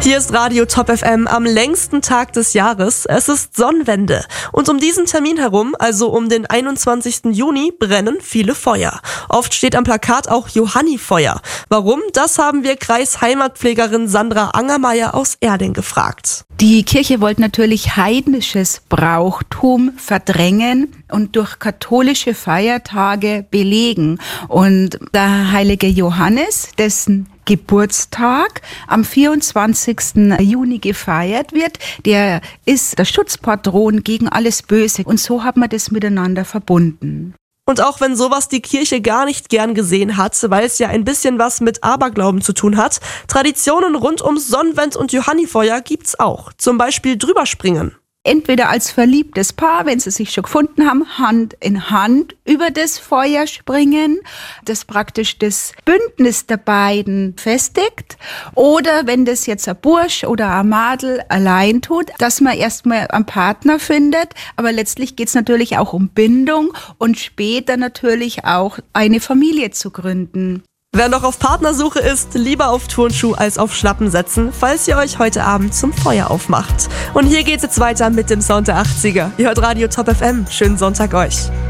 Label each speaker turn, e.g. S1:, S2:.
S1: Hier ist Radio Top FM am längsten Tag des Jahres. Es ist Sonnenwende. Und um diesen Termin herum, also um den 21. Juni, brennen viele Feuer. Oft steht am Plakat auch Johannifeuer. Warum? Das haben wir Kreisheimatpflegerin Sandra Angermeier aus Erding gefragt.
S2: Die Kirche wollte natürlich heidnisches Brauchtum verdrängen und durch katholische Feiertage belegen. Und der heilige Johannes, dessen Geburtstag am 24. Juni gefeiert wird, der ist der Schutzpatron gegen alles Böse. Und so hat man das miteinander verbunden.
S1: Und auch wenn sowas die Kirche gar nicht gern gesehen hat, weil es ja ein bisschen was mit Aberglauben zu tun hat, Traditionen rund ums Sonnenwend und Johannifeuer gibt's auch. Zum Beispiel drüberspringen.
S2: Entweder als verliebtes Paar, wenn sie sich schon gefunden haben, Hand in Hand über das Feuer springen, das praktisch das Bündnis der beiden festigt. Oder wenn das jetzt ein Bursch oder ein Madel allein tut, dass man erstmal einen Partner findet. Aber letztlich geht es natürlich auch um Bindung und später natürlich auch eine Familie zu gründen.
S1: Wer noch auf Partnersuche ist, lieber auf Turnschuh als auf Schlappen setzen, falls ihr euch heute Abend zum Feuer aufmacht. Und hier geht's jetzt weiter mit dem Sound der 80er. Ihr hört Radio Top FM. Schönen Sonntag euch.